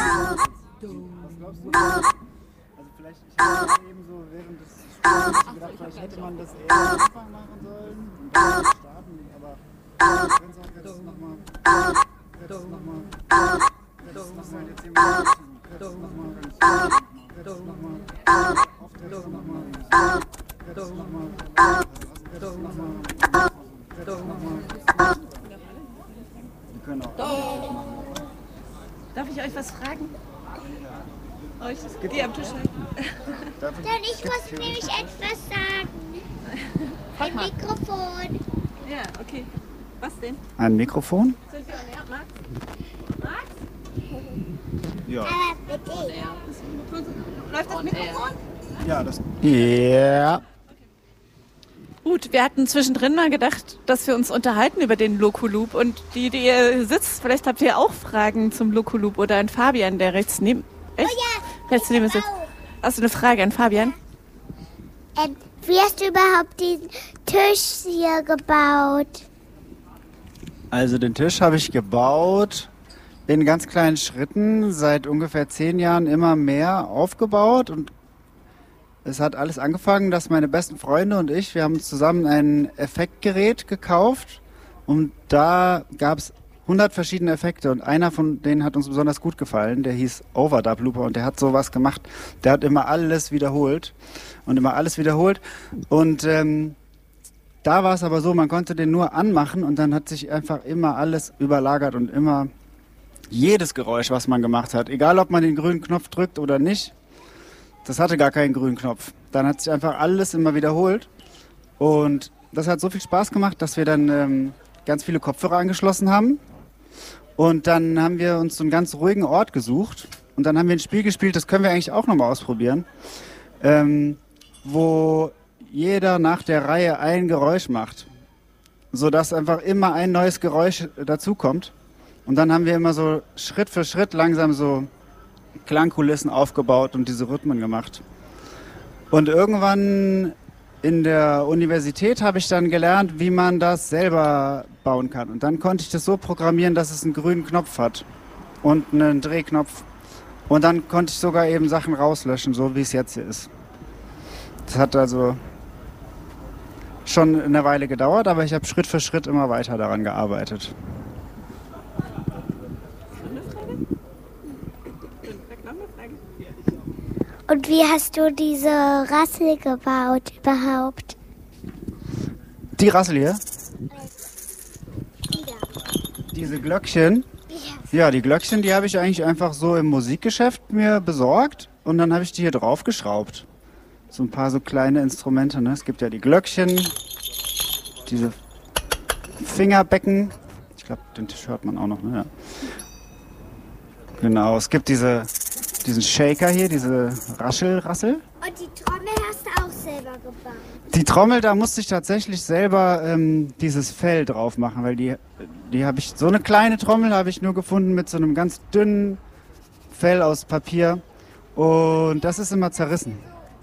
Was glaubst du? Also vielleicht, ich habe eben so während des Spiels gedacht, vielleicht hätte man das eher am Anfang machen sollen, dann starten, aber wenn es auch jetzt nochmal, jetzt nochmal, jetzt hier mal jetzt nochmal, wir können auch Darf ich euch was fragen? Euch, die am Tisch halten. Denn ich muss nämlich etwas sagen. Ein Mikrofon. Ja, okay. Was denn? ein Mikrofon? Sind wir on air, Max? Max? Ja. Bitte. Läuft das Mikrofon? Ja, das. Ja. Gut, wir hatten zwischendrin mal gedacht, dass wir uns unterhalten über den Loco-Loop. Und die ihr sitzt, vielleicht habt ihr auch Fragen zum Loco-Loop oder an Fabian, der rechts neben... Echt? Oh ja, rechts neben sitzt. Hast du eine Frage an Fabian? Wie hast du überhaupt diesen Tisch hier gebaut? Also den Tisch habe ich gebaut in ganz kleinen Schritten, seit ungefähr 10 Jahren immer mehr aufgebaut und es hat alles angefangen, dass meine besten Freunde und ich, wir haben uns zusammen ein Effektgerät gekauft und da gab es 100 verschiedene Effekte und einer von denen hat uns besonders gut gefallen, der hieß Overdub Looper und der hat sowas gemacht, der hat immer alles wiederholt und da war es aber so, man konnte den nur anmachen und dann hat sich einfach immer alles überlagert und immer jedes Geräusch, was man gemacht hat, egal ob man den grünen Knopf drückt oder nicht, das hatte gar keinen grünen Knopf. Dann hat sich einfach alles immer wiederholt und das hat so viel Spaß gemacht, dass wir dann ganz viele Kopfhörer angeschlossen haben und dann haben wir uns so einen ganz ruhigen Ort gesucht und dann haben wir ein Spiel gespielt, das können wir eigentlich auch nochmal ausprobieren, wo jeder nach der Reihe ein Geräusch macht, sodass einfach immer ein neues Geräusch dazukommt und dann haben wir immer so Schritt für Schritt langsam so Klangkulissen aufgebaut und diese Rhythmen gemacht. Und irgendwann in der Universität habe ich dann gelernt, wie man das selber bauen kann. Und dann konnte ich das so programmieren, dass es einen grünen Knopf hat und einen Drehknopf. Und dann konnte ich sogar eben Sachen rauslöschen, so wie es jetzt hier ist. Das hat also schon eine Weile gedauert, aber ich habe Schritt für Schritt immer weiter daran gearbeitet. Und wie hast du diese Rassel gebaut überhaupt? Die Rassel hier? Diese Glöckchen? Ja, die Glöckchen, die habe ich eigentlich einfach so im Musikgeschäft mir besorgt und dann habe ich die hier drauf geschraubt. So ein paar so kleine Instrumente, ne? Es gibt ja die Glöckchen, diese Fingerbecken. Ich glaube, den Tisch hört man auch noch, ne? Ja. Genau, es gibt diesen Shaker hier, diese Rassel. Und die Trommel hast du auch selber gebaut? Die Trommel, da musste ich tatsächlich selber dieses Fell drauf machen, weil die habe ich, so eine kleine Trommel habe ich nur gefunden mit so einem ganz dünnen Fell aus Papier und das ist immer zerrissen.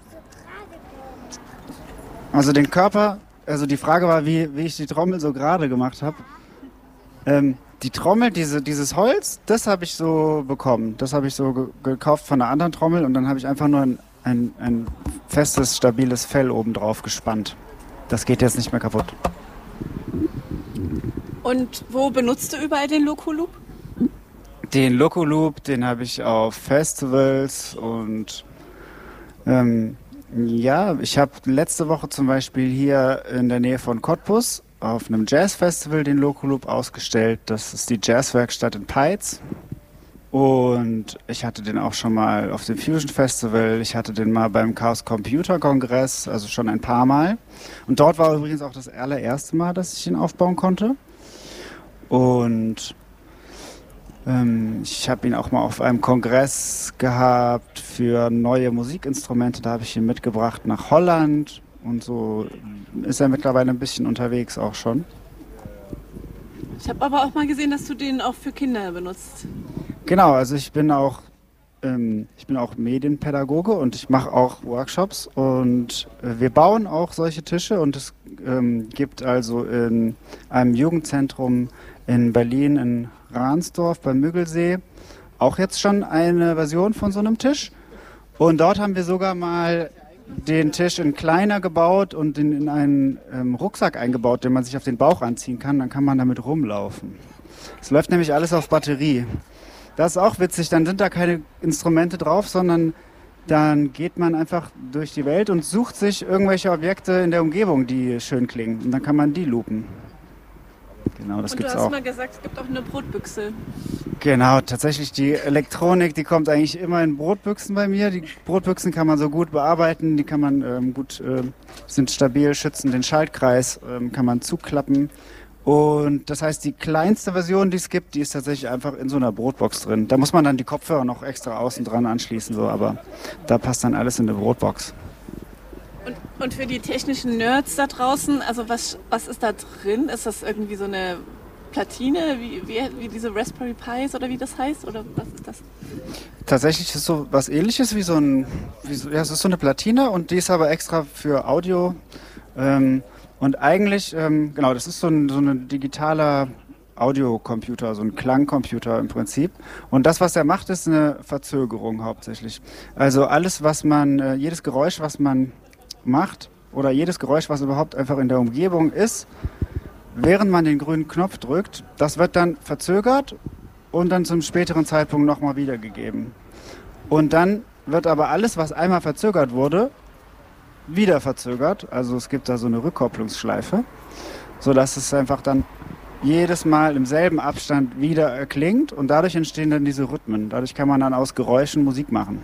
Also den Körper, also die Frage war, wie ich die Trommel so gerade gemacht habe. Die Trommel, dieses Holz, das habe ich so bekommen. Das habe ich so gekauft von einer anderen Trommel und dann habe ich einfach nur ein festes, stabiles Fell oben drauf gespannt. Das geht jetzt nicht mehr kaputt. Und wo benutzt du überall den Loco-Loop? Den Loco-Loop, den habe ich auf Festivals und ja, ich habe letzte Woche zum Beispiel hier in der Nähe von Cottbus auf einem Jazzfestival den Loco-Loop ausgestellt. Das ist die Jazzwerkstatt in Peitz. Und ich hatte den auch schon mal auf dem Fusion Festival. Ich hatte den mal beim Chaos Computer Kongress, also schon ein paar Mal. Und dort war übrigens auch das allererste Mal, dass ich ihn aufbauen konnte. Und ich habe ihn auch mal auf einem Kongress gehabt für neue Musikinstrumente. Da habe ich ihn mitgebracht nach Holland. Und so ist er mittlerweile ein bisschen unterwegs auch schon. Ich habe aber auch mal gesehen, dass du den auch für Kinder benutzt. Genau, also ich bin auch Medienpädagoge und ich mache auch Workshops und wir bauen auch solche Tische und es gibt also in einem Jugendzentrum in Berlin in Ransdorf beim Müggelsee auch jetzt schon eine Version von so einem Tisch. Und dort haben wir sogar mal den Tisch in kleiner gebaut und in einen Rucksack eingebaut, den man sich auf den Bauch anziehen kann. Dann kann man damit rumlaufen. Es läuft nämlich alles auf Batterie. Das ist auch witzig. Dann sind da keine Instrumente drauf, sondern dann geht man einfach durch die Welt und sucht sich irgendwelche Objekte in der Umgebung, die schön klingen. Und dann kann man die loopen. Genau, das gibt's auch. Und du hast mal gesagt, es gibt auch eine Brotbüchse. Genau, tatsächlich die Elektronik, die kommt eigentlich immer in Brotbüchsen bei mir. Die Brotbüchsen kann man so gut bearbeiten, die kann man sind stabil, schützen den Schaltkreis, kann man zuklappen. Und das heißt, die kleinste Version, die es gibt, die ist tatsächlich einfach in so einer Brotbox drin. Da muss man dann die Kopfhörer noch extra außen dran anschließen, so, aber da passt dann alles in eine Brotbox. Und für die technischen Nerds da draußen, also was ist da drin? Ist das irgendwie so eine Platine, wie diese Raspberry Pis oder wie das heißt? Oder was ist das? Tatsächlich ist es so was Ähnliches wie es ist so eine Platine und die ist aber extra für Audio. Und eigentlich, genau, das ist so ein digitaler Audiocomputer, so ein Klangcomputer im Prinzip. Und das, was er macht, ist eine Verzögerung hauptsächlich. Also alles, jedes Geräusch, was man macht oder jedes Geräusch, was überhaupt einfach in der Umgebung ist, während man den grünen Knopf drückt, das wird dann verzögert und dann zum späteren Zeitpunkt nochmal wiedergegeben. Und dann wird aber alles, was einmal verzögert wurde, wieder verzögert. Also es gibt da so eine Rückkopplungsschleife, sodass es einfach dann jedes Mal im selben Abstand wieder erklingt und dadurch entstehen dann diese Rhythmen. Dadurch kann man dann aus Geräuschen Musik machen.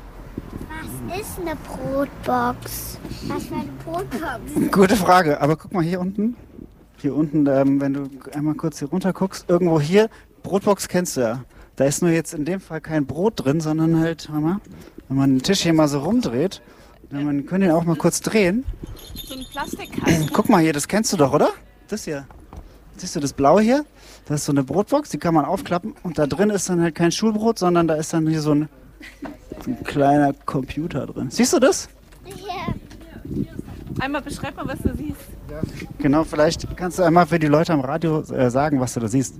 Was ist eine Brotbox? Was für eine Brotbox? Gute Frage, aber guck mal hier unten. Hier unten, wenn du einmal kurz hier runter guckst, irgendwo hier, Brotbox kennst du ja. Da ist nur jetzt in dem Fall kein Brot drin, sondern halt, wenn man den Tisch hier mal so rumdreht, man können den auch mal kurz drehen. So ein Plastikkasten. Guck mal hier, das kennst du doch, oder? Das hier. Siehst du das Blaue hier? Das ist so eine Brotbox, die kann man aufklappen und da drin ist dann halt kein Schulbrot, sondern da ist dann hier so ein kleiner Computer drin. Siehst du das? Ja. Einmal beschreib mal, was du siehst. Ja. Genau, vielleicht kannst du einmal für die Leute am Radio sagen, was du da siehst.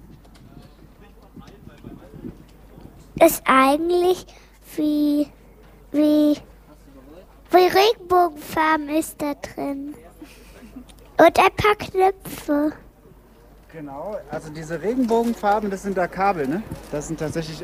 Ist eigentlich wie Regenbogenfarben ist da drin. Und ein paar Knöpfe. Genau, also diese Regenbogenfarben, das sind da Kabel, ne? Das sind tatsächlich